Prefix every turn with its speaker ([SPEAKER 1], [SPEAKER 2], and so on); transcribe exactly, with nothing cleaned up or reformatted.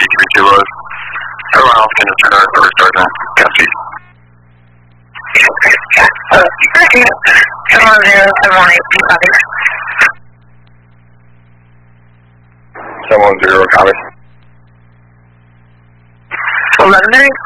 [SPEAKER 1] three two was. Everyone else can just turn over for Sergeant Cassie.
[SPEAKER 2] seven one zero, seven one eight, copy.
[SPEAKER 1] seven one zero, copy.
[SPEAKER 2] eleven minutes.